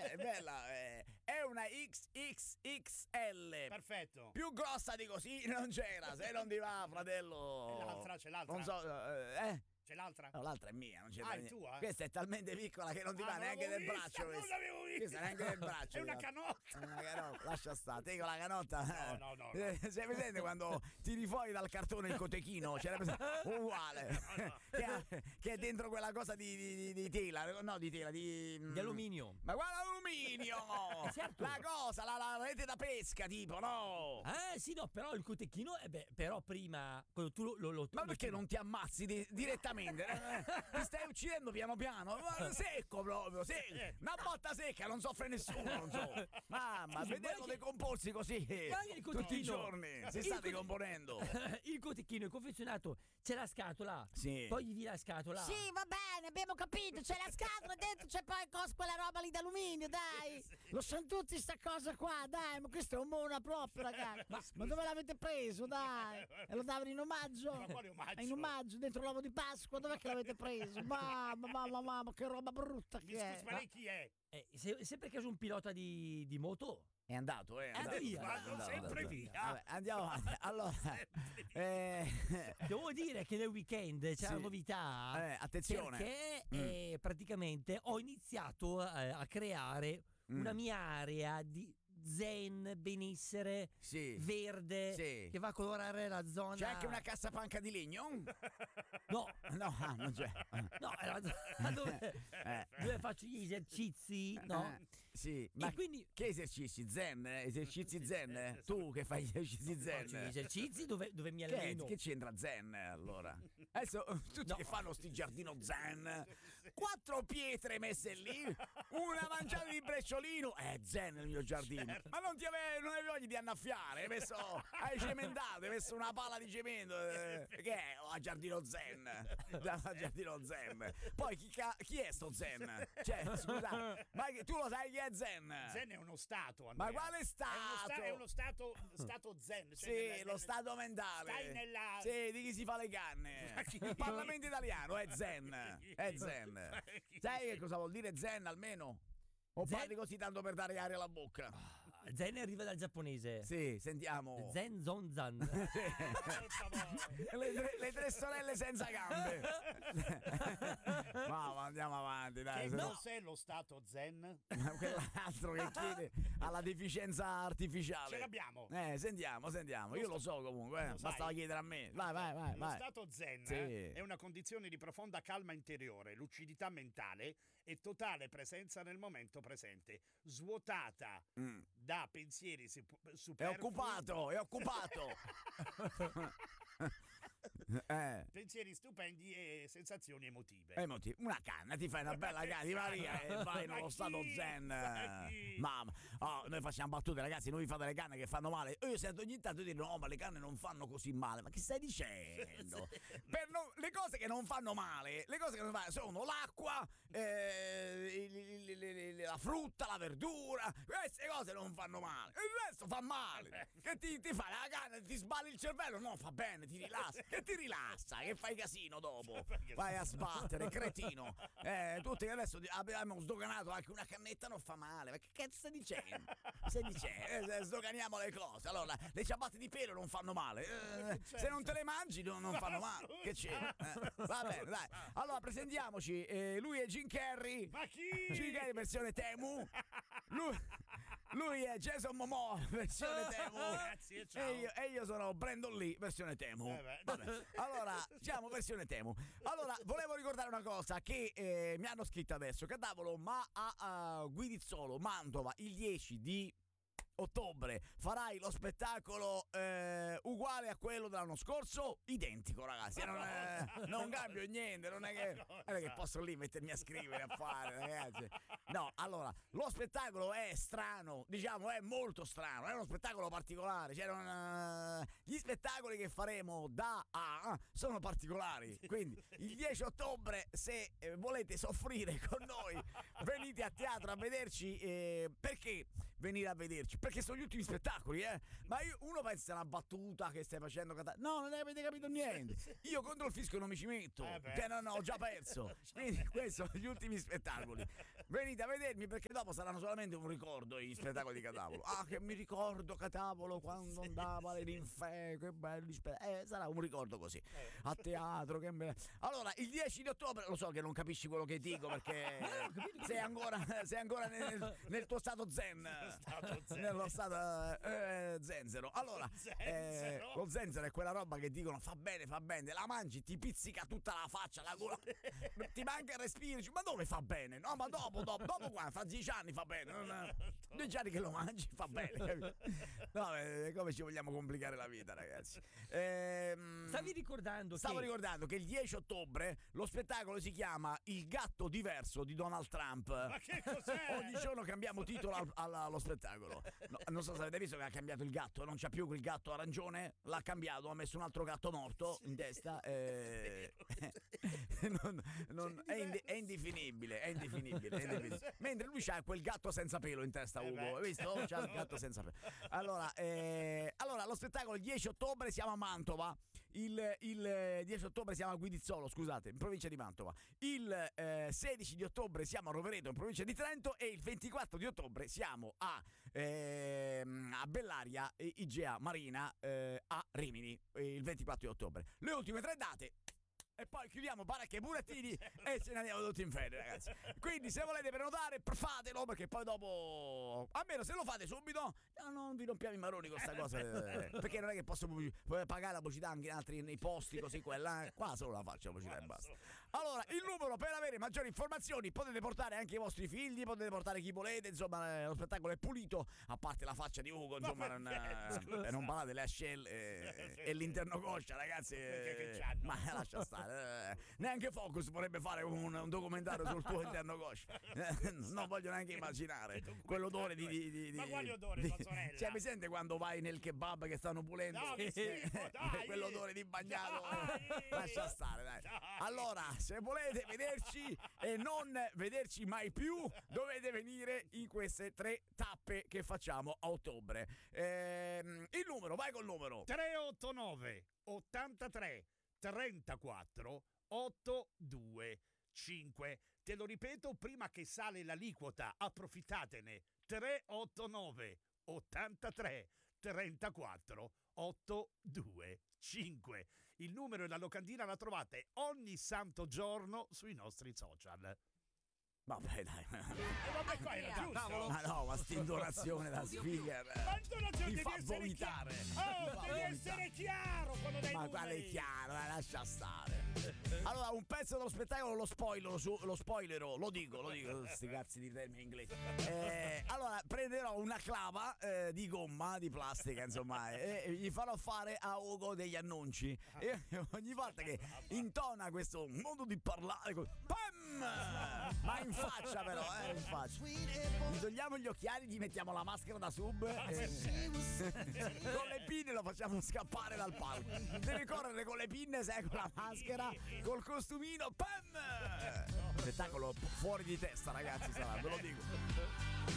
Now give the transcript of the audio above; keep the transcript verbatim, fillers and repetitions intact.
è bella, eh, è una X X X L. Perfetto. Più grossa di così non c'era, se non ti va, fratello. E l'altra, c'è l'altra. Non so, eh? C'è l'altra? No, l'altra è mia, non c'è Ah, da è niente. tua? Questa è talmente piccola che non ti Ah, va non neanche del l'avevo braccio. vista, non Questa. l'avevo vista. Questa neanche del braccio. È una guarda. canotta. È una canotta, lascia stare. Te con la canotta. No, no, no, no. Eh, sei presente quando tiri fuori dal cartone il cotechino? C'era uguale. No, no. Che, ha- che è dentro quella cosa di, di, di, di tela, no di tela, di, Di alluminio. Ma guarda alluminio! Certo. La cosa, la, la rete da pesca, tipo, no? Eh sì, no, però il cotechino, eh beh, però prima quando tu lo, lo, lo Ma lo- perché non ti ammazzi di- direttamente? Eh, Ti stai uccidendo piano piano, ma secco proprio, secco. Una botta secca, non soffre nessuno, non so. Mamma, Sì, vederlo guarda che- decomporsi così guarda il tutti i cotechino. giorni, si Il sta cote- decomponendo. il cotechino è confezionato, c'è la scatola. Sì. Togli via la scatola. Sì, va bene, abbiamo capito, c'è la scatola dentro, c'è poi cos- quella roba lì d'alluminio, dai. Lo sanno tutti sta cosa qua, dai, ma questo è un mona proprio, ragazzi. Ma, ma dove l'avete preso, dai? E lo davano in omaggio? Ma quale omaggio? In omaggio, dentro l'uovo di Pasqua, dov'è che l'avete preso? Mamma, mamma, mamma, che roba brutta Mi che scusi, è. ma lei chi è? Eh, se, se per caso un pilota di, di moto? È andato, eh. È andato. via. Vado Andato, sempre andato. via. Vabbè, andiamo avanti. Allora, eh, Devo dire che nel weekend c'è Sì. una novità. Eh, attenzione. Perché Mm. eh, praticamente ho iniziato eh, a creare Mm. una mia area di zen, benessere, Sì. verde, Sì. che va a colorare la zona. C'è anche una cassapanca di legno? No, No, ah, non c'è. no, è la zona dove, Eh. dove faccio gli esercizi, no? Eh, sì, ma E quindi che esercizi zen? eh? Esercizi zen? eh? Tu che fai gli esercizi zen? faccio gli esercizi dove, dove mi Che, alleno. che c'entra zen allora? Adesso tutti No. che fanno sti giardino zen, quattro pietre messe lì, una mangiata di brecciolino, è zen il mio giardino. Ma non ti avevi, non avevi voglia di annaffiare, hai messo, hai cementato, hai messo una pala di cemento, eh, che è? Oh, a giardino zen, a giardino zen. Poi chi, ca- chi è sto zen? Cioè, scusa, ma che- tu lo sai chi è zen? Zen è uno stato, Andrea. Ma quale È uno, stato? sta- è uno stato, stato zen. Cioè Sì, nella- lo nella- stato mentale. Stai nella... Sì, di chi si fa le canne. Ma chi? Il Parlamento italiano è zen. È zen. Ma chi? Sai che cosa vuol dire zen almeno? O Zen- parli così tanto per dare aria alla bocca? Zen arriva dal giapponese. Sì, sentiamo. Zen Zon Zan. le, tre, le tre sorelle senza gambe. Ma andiamo avanti, dai. Che se no- cos'è lo stato zen? Quell'altro che chiede alla deficienza artificiale. Ce l'abbiamo. Eh, sentiamo, sentiamo. Io lo so comunque, eh. Lo sai. Bastava chiedere a me. Vai, vai, vai. Lo vai. stato zen Sì. eh, è una condizione di profonda calma interiore, lucidità mentale e totale presenza nel momento presente, svuotata Mm. da pensieri sup- È superflui. occupato, è occupato. eh. Pensieri stupendi e sensazioni emotive. E mo ti- una canna, ti fai una bella canna di Maria e vai Ma nello chi? stato zen. Ma chi? Mamma, oh, noi facciamo battute, ragazzi, non vi fate le canne che fanno male. Io sento ogni tanto dire no, ma le canne non fanno così male. Ma che stai dicendo? Per non- le cose che non fanno male, le cose che non fanno male sono l'acqua, eh, il- il- il- il- la frutta, la verdura. Queste cose non fanno male. Il resto fa male. Che ti, ti fai la canna, ti sbagli il cervello? No, fa bene, ti rilassa. Che ti rilassa, che fai casino dopo. Vai a sbattere, cretino. Eh, tutti che adesso abbiamo sdoganato anche una cannetta non fa male. Ma che cazzo stai dicendo? Stai dicendo? Eh, sdoganiamo le cose. Allora, le ciabatte di pelo non fanno male. Eh, se non te le mangi non, non fanno male. Che c'è? Eh, va bene, dai. Allora, presentiamoci. Eh, lui è Jim Carrey. Ma chi? Jim Carrey versione Temu. Lui, lui è Jason Momoa versione Temu. Grazie, ciao. E io, e io sono Brandon Lee versione Temu. Eh beh. Vabbè. Allora, siamo versione Temu. Allora, volevo ricordare una cosa che eh, mi hanno scritto adesso. Cadavolo, ma a, a Guidizzolo, Mantova, il dieci di ottobre farai lo spettacolo eh, uguale a quello dell'anno scorso, identico, ragazzi. Non, è, non cambio niente, non è che, non è che posso lì mettermi a scrivere, a fare, ragazzi. No, allora, lo spettacolo è strano, diciamo, è molto strano, è uno spettacolo particolare. Cioè, non, gli spettacoli che faremo da a sono particolari. Quindi, il dieci ottobre, se eh, volete soffrire con noi, venite a teatro a vederci. Eh, perché? venire a vederci, perché sono gli ultimi spettacoli, eh. Ma io, uno pensa a una battuta che stai facendo, cata- no, non avete capito niente. Io contro il fisco non mi ci metto, Eh beh. che no, no, ho già perso. Quindi questi sono gli ultimi spettacoli. Venite a vedermi perché dopo saranno solamente un ricordo gli spettacoli di Catavolo. Ah, che mi ricordo Catavolo quando andava alle ninfe, che belli spettacoli. Eh, sarà un ricordo così. A teatro, che me... Allora, il dieci di ottobre, lo so che non capisci quello che dico perché sei ancora, sei ancora nel, nel tuo stato zen. Stato zen. Nello stato eh, zenzero. Allora, eh, Zenzero? lo zenzero è quella roba che dicono fa bene, fa bene, la mangi, ti pizzica tutta la faccia, la gola, ti manca il respiro, dici, ma dove fa bene? No, ma dopo, dopo, dopo qua, fra dieci anni fa bene, non, dieci anni che lo mangi fa bene, capito? No, eh, come ci vogliamo complicare la vita, ragazzi? Ehm, Stavi ricordando Stavo che ricordando che il dieci ottobre lo spettacolo si chiama Il gatto diverso di Donald Trump. Ma che cos'è? Ogni giorno cambiamo titolo al- al- allo spettacolo. No, non so se avete visto che ha cambiato il gatto, non c'ha più quel gatto arancione, l'ha cambiato, ha messo un altro gatto morto in testa. eh, non- non- è, inde- è indefinibile, è indefinibile, è indefinibile. Mentre lui c'ha quel gatto senza pelo in testa, Eh Ugo. beh. Hai visto? C'ha il gatto senza pelo. Allora, eh, allora lo spettacolo il dieci ottobre siamo a Mantova. Il, il dieci ottobre siamo a Guidizzolo, scusate, in provincia di Mantova. Il eh, sedici di ottobre siamo a Rovereto, in provincia di Trento. E il ventiquattro di ottobre siamo a, ehm, a Bellaria, eh, Igea Marina, eh, a Rimini. eh, Il ventiquattro di ottobre. Le ultime tre date. E poi chiudiamo baracche e burattini e ce ne andiamo tutti in ferie, ragazzi. Quindi se volete prenotare, fatelo, perché poi dopo, almeno se lo fate subito, no, non vi rompiamo i maroni con sta cosa, eh, perché non è che posso pu- pagare la pubblicità anche in altri nei posti così quella, eh. Qua solo la faccio la pubblicità e basta. Allora, il numero per avere maggiori informazioni, potete portare anche i vostri figli, potete portare chi volete, insomma, eh, lo spettacolo è pulito, a parte la faccia di Ugo, insomma, non, perché? eh, e non parlate delle ascelle eh, e l'interno coscia, ragazzi, Perché che eh, c'hanno? ma lascia stare. Eh, neanche Focus vorrebbe fare un, un documentario sul tuo interno coscia. Eh, non voglio neanche immaginare quell'odore di, di, di, Ma di- quali odori, di- tua sorella? Cioè, mi sente quando vai nel kebab che stanno pulendo? No, che schifo, dai! Quell'odore di bagnato. Dai! Lascia stare, dai. Dai! Allora, se volete vederci e non vederci mai più, dovete venire in queste tre tappe che facciamo a ottobre. Ehm, il numero, vai col numero. tre otto nove ottantatré trentaquattro ottocentoventicinque. Te lo ripeto prima che sale l'aliquota, approfittatene. tre otto nove ottantatré trentaquattro ottocentoventicinque. Il numero e la locandina la trovate ogni santo giorno sui nostri social. Vabbè, dai. E vabbè, qua era giusto. Ma no, ma sta intonazione da speaker. Quanto la gente Mi devi fa essere vomitare. chiaro. Oh, Mi fa devi vomitare. essere chiaro quando dai Ma numeri. quale è chiaro, dai, lascia stare. Allora, un pezzo dello spettacolo lo spoilero, su, lo spoilero, lo dico, lo dico, sti cazzi di termini inglesi. Eh, allora, prenderò una clava eh, di gomma, di plastica, insomma, e, e gli farò fare a Ugo degli annunci. E ogni volta che intona questo modo di parlare, co- pam! Ma in faccia però, eh, in faccia. Gli togliamo gli occhiali, gli mettiamo la maschera da sub e con le pinne lo facciamo scappare dal palco. Deve correre con le pinne, sai, con la maschera, col costumino, pam! Spettacolo fuori di testa, ragazzi, sarà, ve lo dico.